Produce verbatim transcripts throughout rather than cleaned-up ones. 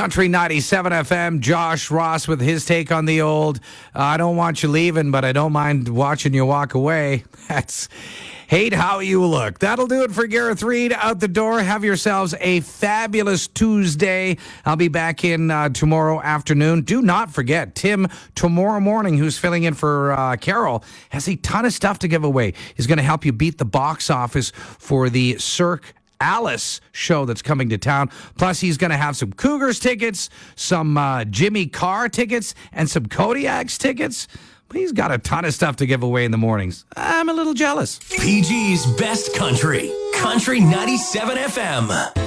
Country ninety-seven F M, Josh Ross with his take on the old, uh, I don't want you leaving, but I don't mind watching you walk away. That's Hate How You Look. That'll do it for Gareth Reed out the door. Have yourselves a fabulous Tuesday. I'll be back in uh, tomorrow afternoon. Do not forget, Tim, tomorrow morning, who's filling in for uh, Carol, has a ton of stuff to give away. He's going to help you beat the box office for the Cirque Alice show that's coming to town. Plus, he's going to have some Cougars tickets, some uh, Jimmy Carr tickets, and some Kodiaks tickets. He's got a ton of stuff to give away in the mornings. I'm a little jealous. P G's Best Country. Country ninety-seven F M.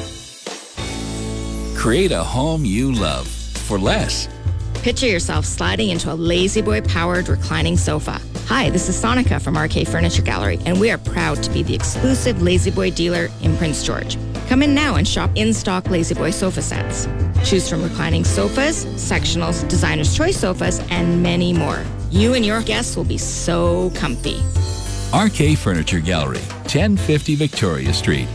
Create a home you love for less. Picture yourself sliding into a La-Z-Boy-powered reclining sofa. Hi, this is Sonica from R K Furniture Gallery, and we are proud to be the exclusive La-Z-Boy dealer in Prince George. Come in now and shop in-stock La-Z-Boy sofa sets. Choose from reclining sofas, sectionals, designer's choice sofas, and many more. You and your guests will be so comfy. R K Furniture Gallery, ten fifty Victoria Street.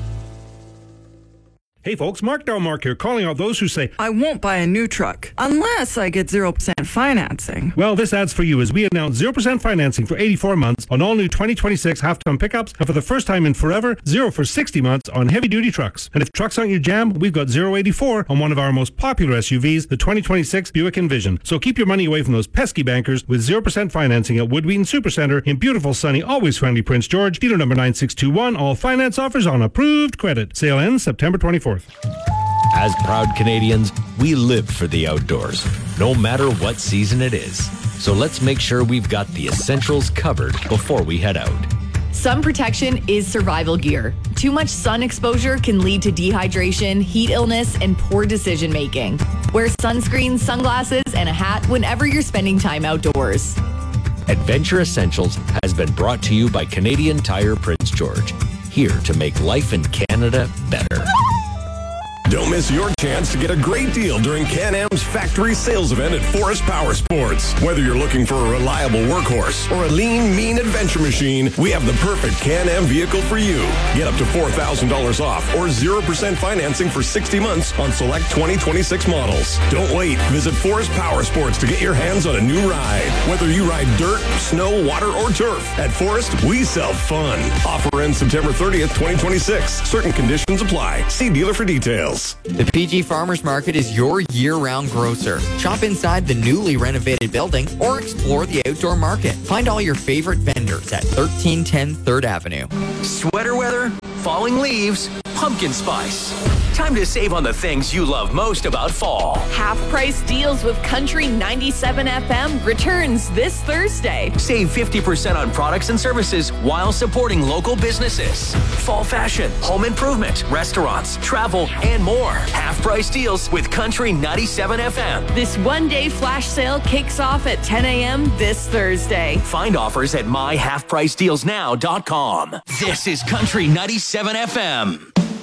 Hey folks, Mark Delmark here, calling out those who say, I won't buy a new truck unless I get zero percent financing. Well, this ad's for you as we announce zero percent financing for eighty-four months on all new twenty twenty-six half-ton pickups, and for the first time in forever, zero for sixty months on heavy-duty trucks. And if trucks aren't your jam, we've got zero eighty-four on one of our most popular S U Vs, the twenty twenty-six Buick Envision. So keep your money away from those pesky bankers with zero percent financing at Wood Wheaton Supercenter in beautiful, sunny, always friendly Prince George. Dealer number nine six two one. All finance offers on approved credit. Sale ends September twenty-fourth. As proud Canadians, we live for the outdoors, no matter what season it is. So let's make sure we've got the essentials covered before we head out. Sun protection is survival gear. Too much sun exposure can lead to dehydration, heat illness, and poor decision making. Wear sunscreen, sunglasses, and a hat whenever you're spending time outdoors. Adventure Essentials has been brought to you by Canadian Tire Prince George, here to make life in Canada better. Don't miss your chance to get a great deal during Can-Am's factory sales event at Forest Power Sports. Whether you're looking for a reliable workhorse or a lean, mean adventure machine, we have the perfect Can-Am vehicle for you. Get up to four thousand dollars off or zero percent financing for sixty months on select twenty twenty-six models. Don't wait. Visit Forest Power Sports to get your hands on a new ride. Whether you ride dirt, snow, water, or turf, at Forest, we sell fun. Offer ends September thirtieth, twenty twenty-six. Certain conditions apply. See dealer for details. The P G Farmers Market is your year-round grocer. Shop inside the newly renovated building or explore the outdoor market. Find all your favorite vendors at thirteen ten third Avenue. Sweater weather, falling leaves, pumpkin spice. Time to save on the things you love most about fall. Half-price deals with Country ninety-seven F M returns this Thursday. Save fifty percent on products and services while supporting local businesses. Fall fashion, home improvement, restaurants, travel, and more. Half-price deals with Country ninety-seven F M. This one-day flash sale kicks off at ten a.m. this Thursday. Find offers at my half price deals now dot com. This is Country ninety-seven F M.